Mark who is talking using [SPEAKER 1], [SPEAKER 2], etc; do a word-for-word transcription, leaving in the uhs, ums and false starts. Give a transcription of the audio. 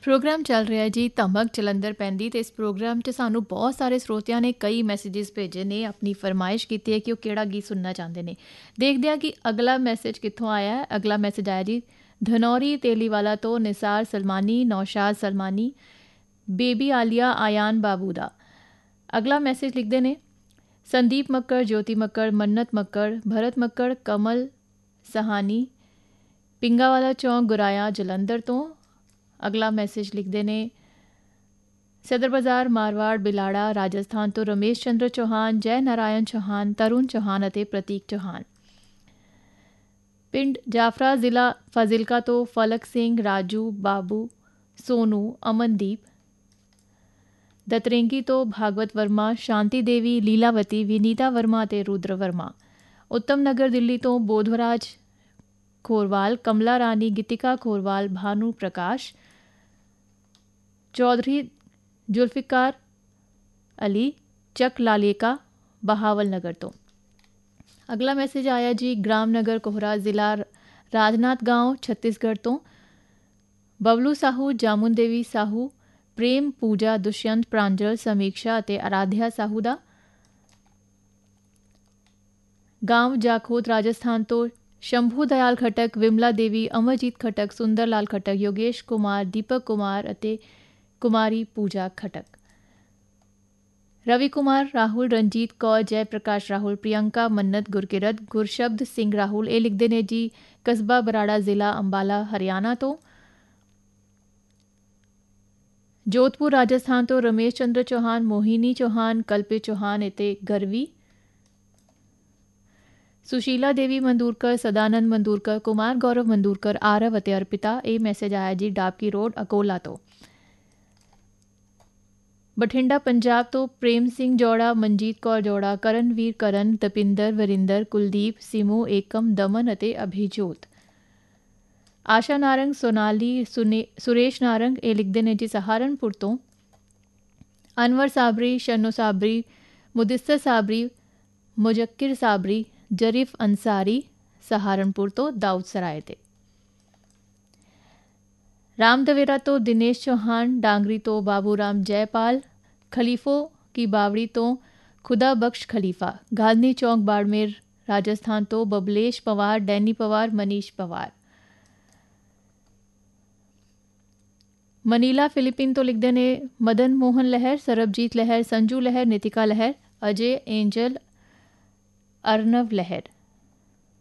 [SPEAKER 1] Programme ਚੱਲ ਰਿਹਾ ਜੀ ਧਮਕ ਜਲੰਧਰ ਪੈਂਦੀ ਤੇ ਇਸ ਪ੍ਰੋਗਰਾਮ 'ਚ ਸਾਨੂੰ ਬਹੁਤ ਸਾਰੇ ਸਰੋਤਿਆਂ ਨੇ ਕਈ ਮੈਸੇजेस ਭੇਜੇ ਨੇ, ਆਪਣੀ ਫਰਮਾਇਸ਼ ਕੀਤੀ ਹੈ ਕਿ ਉਹ ਕਿਹੜਾ ਗੀਤ ਸੁਣਨਾ ਚਾਹੁੰਦੇ ਨੇ। ਦੇਖਦੇ ਹਾਂ ਕਿ ਅਗਲਾ ਮੈਸੇਜ ਕਿੱਥੋਂ ਆਇਆ ਹੈ। ਅਗਲਾ ਮੈਸੇਜ ਆਇਆ ਜੀ ਧਨੌਰੀ ਤੇਲੀਵਾਲਾ ਤੋਂ ਨਿਸਾਰ ਸਲਮਾਨੀ, ਨੌਸ਼ਾਦ ਸਲਮਾਨੀ, ਬੇਬੀ ਆਲੀਆ, ਆयान ਬਾਬੂ ਦਾ। ਅਗਲਾ ਮੈਸੇਜ ਲਿਖਦੇ ਨੇ ਸੰਦੀਪ ਮੱਕੜ, ਜੋਤੀ ਮੱਕੜ, ਮੰਨਤ ਮੱਕੜ, ਭਰਤ ਮੱਕੜ, ਕਮਲ ਸਹਾਨੀ, ਪਿੰਗਾਵਾਲਾ ਚੌਂਕ, ਗੁਰਾਇਆ ਜਲੰਧਰ ਤੋਂ। ਅਗਲਾ ਮੈਸੇਜ ਲਿਖਦੇ ਨੇ ਸਦਰ ਬਾਜ਼ਾਰ ਮਾਰਵਾੜ ਬਿਲਾੜਾ ਰਾਜਸਥਾਨ ਤੋਂ ਰਮੇਸ਼ ਚੰਦਰ ਚੌਹਾਨ, ਜੈ ਨਾਰਾਇਣ ਚੌਹਾਨ, ਤਰੁਣ ਚੌਹਾਨ ਅਤੇ ਪ੍ਰਤੀਕ ਚੌਹਾਨ। ਪਿੰਡ ਜਾਫਰਾ ਜ਼ਿਲ੍ਹਾ ਫਾਜ਼ਿਲਕਾ ਤੋਂ ਫਲਕ ਸਿੰਘ, ਰਾਜੂ, ਬਾਬੂ, ਸੋਨੂ, ਅਮਨਦੀਪ। ਦਤਰੇਂਗੀ ਤੋਂ ਭਾਗਵਤ ਵਰਮਾ, ਸ਼ਾਂਤੀ ਦੇਵੀ, ਲੀਲਾਵਤੀ, ਵਿਨੀਤਾ ਵਰਮਾ ਅਤੇ ਰੁਦਰ ਵਰਮਾ। ਉੱਤਮ ਨਗਰ ਦਿੱਲੀ ਤੋਂ ਬੋਧਵਰਾਜ ਖੋਰਵਾਲ, ਕਮਲਾ ਰਾਣੀ, ਗੀਤਿਕਾ ਖੋਰਵਾਲ, ਭਾਨੂ ਪ੍ਰਕਾਸ਼, ਚੌਧਰੀ ਜ਼ੁਲਫਿਕਾਰ ਅਲੀ, ਚੱਕ ਲਾਲੇਕਾ, ਬਹਾਵਲ ਨਗਰ ਤੋਂ। ਅਗਲਾ ਮੈਸੇਜ ਆਇਆ ਜੀ ਗ੍ਰਾਮ ਨਗਰ ਕੋਹਰਾ ਜ਼ਿਲ੍ਹਾ ਰਾਜਨਾਥ ਗਾਂव ਛੱਤੀਸਗੜ੍ਹ ਤੋਂ ਬਬਲੂ ਸਾਹੂ, ਜਾਮੁਨ ਦੇਵੀ ਸਾਹੂ, ਪ੍ਰੇਮ, ਪੂਜਾ, ਦੁਸ਼ਯੰਤ, ਪ੍ਰਾਂਜਲ, ਸਮੀਕਸ਼ਾ ਅਤੇ ਆਰਾਧਿਆ ਸਾਹੂ ਦਾ। ਗਾਂव ਜਾਖੋਦ ਰਾਜਸਥਾਨ ਤੋਂ ਸ਼ੰਭੂ ਦਇਆਲ ਖਟਕ, ਵਿਮਲਾ ਦੇਵੀ, ਅਮਰਜੀਤ ਖਟਕ, ਸੁੰਦਰ ਲਾਲ ਖਟਕ, ਯੋਗੇਸ਼ ਕੁਮਾਰ, ਦੀਪਕ ਕੁਮਾਰ ਅਤੇ ਕੁਮਾਰੀ ਪੂਜਾ ਖਟਕ। ਰਵੀ ਕੁਮਾਰ ਰਾਹੁਲ, ਰਣਜੀਤ ਕੌਰ, ਜੈ ਪ੍ਰਕਾਸ਼ ਰਾਹੁਲ, ਪ੍ਰਿਯੰਕਾ, ਮੰਨਤ, ਗੁਰਕਿਰਤ, ਗੁਰਸ਼ਬਦ ਸਿੰਘ ਰਾਹੁਲ। ਇਹ ਲਿਖਦੇ ਨੇ ਜੀ ਕਸਬਾ ਬਰਾੜਾ ਜ਼ਿਲ੍ਹਾ ਅੰਬਾਲਾ ਹਰਿਆਣਾ ਤੋਂ। ਜੋਧਪੁਰ ਰਾਜਸਥਾਨ ਤੋਂ ਰਮੇਸ਼ ਚੰਦਰ ਚੌਹਾਨ, ਮੋਹਿਨੀ ਚੌਹਾਨ, ਕਲਪਿਤ ਚੌਹਾਨ ਅਤੇ ਗਰਵੀ। ਸੁਸ਼ੀਲਾ ਦੇਵੀ ਮੰਦੂਰਕਰ, ਸਦਾਨੰਦ ਮੰਦੂਰਕਰ, ਕੁਮਾਰ ਗੌਰਵ ਮੰਦੂਰਕਰ, ਆਰਵ ਅਤੇ ਅਰਪਿਤਾ। ਇਹ ਮੈਸੇਜ ਆਇਆ ਜੀ ਡਾਬਕੀ ਰੋਡ ਅਕੋਲਾ ਤੋਂ। ਬਠਿੰਡਾ ਪੰਜਾਬ ਤੋਂ ਪ੍ਰੇਮ ਸਿੰਘ ਜੋੜਾ, ਮਨਜੀਤ ਕੌਰ ਜੋੜਾ, ਕਰਨਵੀਰ ਕਰਨ, ਦਪਿੰਦਰ, ਵਰਿੰਦਰ, ਕੁਲਦੀਪ, ਸਿਮੂ, ਏਕਮ, ਦਮਨ ਅਤੇ ਅਭਿਜੋਤ। ਆਸ਼ਾ ਨਾਰੰਗ, ਸੋਨਾਲੀ, ਸੁਰੇਸ਼ ਨਾਰੰਗ। ਇਹ ਲਿਖਦੇ ਨੇ ਜੀ ਸਹਾਰਨਪੁਰ ਤੋਂ। ਅਨਵਰ ਸਾਬਰੀ, ਸ਼ਨੋ ਸਾਬਰੀ, ਮੁਦਿਸਰ ਸਾਬਰੀ, ਮੁਜੱਕਿਰ ਸਾਬਰੀ, ਜਰੀਫ ਅੰਸਾਰੀ ਸਹਾਰਨਪੁਰ ਤੋਂ ਦਾਊਦ ਸਰਾਏ ਤੇ। ਰਾਮ ਦਵੇਰਾ ਤੋਂ ਦਿਨੇਸ਼ ਚੌਹਾਨ, ਡਾਂਗਰੀ ਤੋਂ ਬਾਬੂ ਰਾਮ ਜੈਪਾਲ, ਖਲੀਫੋ ਕੀ ਬਾਵੜੀ ਤੋਂ ਖੁਦਾ ਬਖਸ਼ ਖਲੀਫਾ, ਗਾਲਨੀ ਚੌਂਕ ਬਾੜਮੇਰ ਰਾਜਸਥਾਨ ਤੋਂ ਬਬਲੇਸ਼ Pawar, Danny Pawar, Manish Pawar. Manila Philippine ਤੋਂ ਲਿਖਦੇ ਨੇ ਮਦਨ ਮੋਹਨ ਲਹਿਰ, ਸਰਬਜੀਤ ਲਹਿਰ, ਸੰਜੂ ਲਹਿਰ, ਨਿਤਿਕਾ ਲਹਿਰ, ਅਜੇ, ਐਂਜਲ, ਅਰਨਵ ਲਹਿਰ।